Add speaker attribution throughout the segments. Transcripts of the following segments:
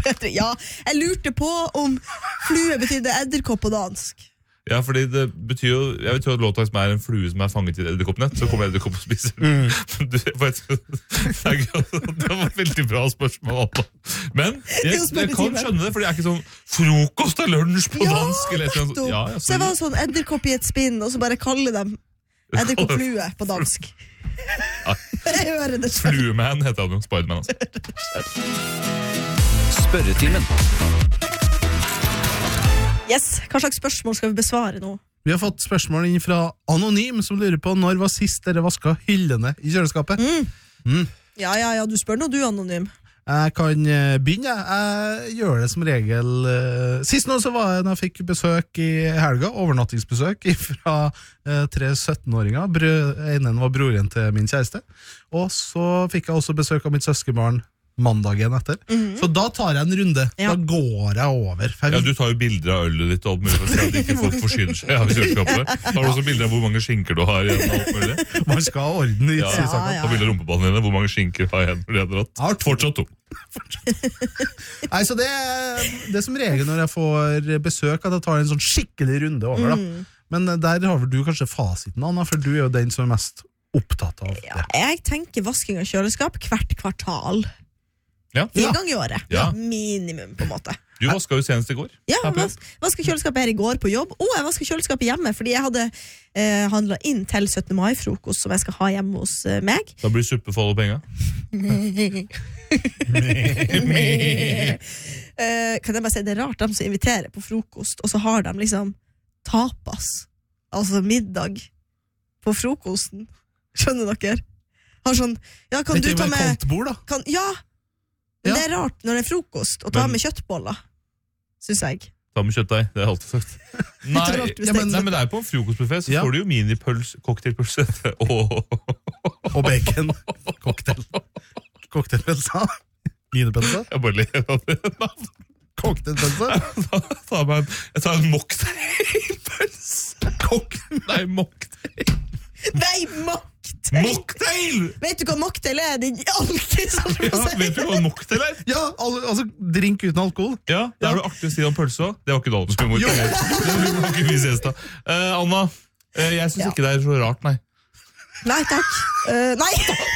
Speaker 1: Ja, jeg lurte på om flue betydde edderkopp på dansk.
Speaker 2: Ja, fordi det betyr jo, jeg vet jo at låta som en flue som fanget i et edderkoppnett, så kommer edderkopp og spiser. Det var veldig bra spørsmål, Anna. Men jeg kan skjønne det, for det ikke sånn frokost og lunsj på dansk. Eller
Speaker 1: nettopp!
Speaker 2: Ja,
Speaker 1: så det var sånn edderkopp i et spinn, og så bare kalle dem edderkoppflue på dansk. Jeg hører det selv.
Speaker 2: Flueman heter han jo, Spiderman altså.
Speaker 3: Spørretimen.
Speaker 1: Yes, hva slags spørsmål skal vi besvare nå?
Speaker 4: Vi har fått spørsmål inn fra Anonym, som lurer på når var sist dere vasket hyllene i kjøleskapet?
Speaker 1: Ja, du spør nå du, Anonym.
Speaker 4: Jeg kan begynne. Jeg gjør det som regel. Sist nå så var jeg når jeg fikk besøk i helga, overnattingsbesøk fra 3 17-åringer. En var broren til min kjæreste. Og så fikk jeg også besøk av mitt søskenbarn mandagen etter. Så da tar jeg en runde. Da går jeg over.
Speaker 2: Ja, du tar jo bilder av ølet ditt og alt mulig, for at ikke folk forsyner seg av kjøleskapet. Har du også bilder av hvor mange skinker du har igjen og alt mulig?
Speaker 4: Man skal ha orden i
Speaker 2: kjøleskapet. Ta bilder av rumpeballene dine, hvor mange skinker har jeg igjen når de har dratt? Fortsatt 2.
Speaker 4: Nei, så det er som regel når jeg får besøk at jeg tar en sånn skikkelig runde over da. Men der har du kanskje fasiten, Anna, for du er jo den som er mest opptatt av det.
Speaker 1: Jeg tenker vasking av kjøleskap hvert kvartal. En gang i året. Minimum, på en måte.
Speaker 2: Du vasket jo senest i går.
Speaker 1: Ja, jeg vasket kjøleskapet her i går på jobb, og jeg vasket kjøleskapet hjemme, fordi jeg hadde handlet inn til 17. mai-frokost som jeg skal ha hjemme hos meg.
Speaker 2: Da blir suppe for alle penger.
Speaker 1: Kan jeg bare si, det er rart de som inviterer på frokost, og så har de liksom tapas, altså middag, på frokosten. Skjønner dere? Har sånn, ja, kan du ta med
Speaker 4: kaldt bord da?
Speaker 1: Men det er rart når det er frokost å ta med kjøttboller, synes jeg.
Speaker 2: Ta med kjøttdeig, det har jeg alltid sagt. Nei, men det er på en frokostbuffet, så får du jo minipøls, cocktailpølse
Speaker 4: og bacon. Cocktailpølse. Minipølse.
Speaker 2: Jeg bare ler av det.
Speaker 4: Cocktailpølse.
Speaker 2: Jeg tar en mocktailpølse. Nei, mocktail. Mocktail!
Speaker 1: Vet du hva mocktail er? Din alkis,
Speaker 2: vet du hva mocktail er?
Speaker 4: Ja, altså drink uten alkohol.
Speaker 2: Ja, det er du aktivt siden om pølsa. Det var ikke da du skulle mocktail. Det var ikke vi ses da. Anna, jeg synes ikke det er så rart, nei.
Speaker 1: Nei takk. Nei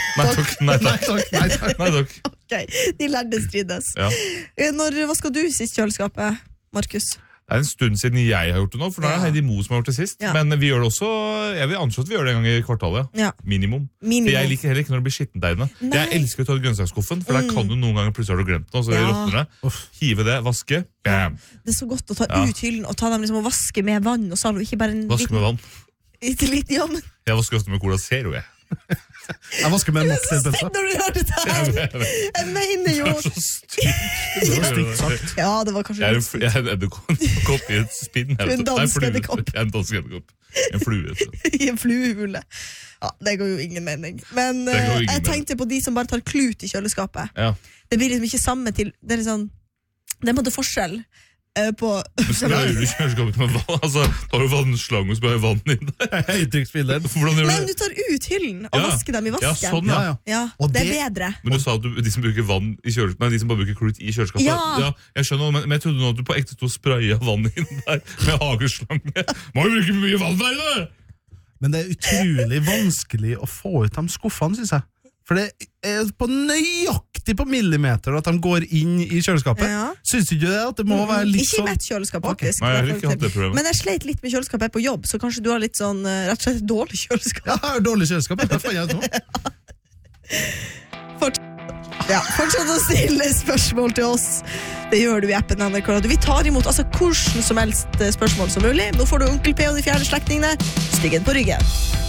Speaker 2: takk.
Speaker 1: Ok, de lærde strides. Hva skal du sist kjøleskapet, Markus?
Speaker 2: Det er en stund siden jeg har gjort det nå, for nå er det Heidi Mo som har gjort det sist. Men vi gjør det også, jeg vil anslå at vi gjør det en gang i kvartalet. Minimum. Jeg liker heller ikke når det blir skittenteiende. Jeg elsker å ta grønnsaksskuffen, for der kan du noen ganger plutselig har du glemt noe, så det råtner det. Hive det, vaske, bam!
Speaker 1: Det er så godt å ta ut hyllen og ta dem liksom og vaske med vann og salt, og ikke bare en
Speaker 2: vaske med vann.
Speaker 1: Litt jammen.
Speaker 2: Jeg vasker ofte med Cola Zero, jeg.
Speaker 4: Jeg vasker med en mocktailpølse.
Speaker 1: Når du gjør det der! Jeg mener jo...
Speaker 2: Det er så stygt sagt.
Speaker 1: Ja, det var kanskje...
Speaker 2: Jeg er en edderkopp i et spinn.
Speaker 1: En dansk edderkopp.
Speaker 2: En dansk edderkopp. En flue.
Speaker 1: I en fluehule. Ja, det går jo ingen mening. Men jeg tenkte på de som bare tar klut i kjøleskapet. Det blir liksom ikke samme til... Det er sånn... Det er en måte forskjell på...
Speaker 2: Sprøyer du kjøleskapet med vann? Altså, tar du vannslang og sprøyer vann inn der?
Speaker 1: Men du tar ut hyllen og vasker dem i vasken.
Speaker 2: Ja, sånn,
Speaker 1: ja. Det er bedre.
Speaker 2: Men du sa at de som bruker vann i kjøleskapet, nei, de som bare bruker klut i kjøleskapet. Ja, jeg skjønner, men jeg trodde nå at du på ekte stod og sprøya vann inn der med hageslange. Må jo bruke mye vann der, da!
Speaker 4: Men det er utrolig vanskelig å få ut de skuffene, synes jeg. For det er på nøyaktig på millimeter at de går inn i kjøleskapet. Synes du ikke det? At det må være litt sånn...
Speaker 1: Ikke med et kjøleskap, faktisk.
Speaker 2: Nei, jeg har ikke hatt det problemet.
Speaker 1: Men jeg sleit litt med kjøleskapet på jobb, så kanskje du har litt sånn, rett og slett dårlig kjøleskap.
Speaker 4: Ja, jeg har dårlig kjøleskap, det får jeg nå.
Speaker 1: Fortsett å stille spørsmål til oss. Det gjør du i appen NRK. Vi tar imot hvordan som helst spørsmål som mulig. Nå får du Onkel P og de fjerne slektningene. Styggen på ryggen.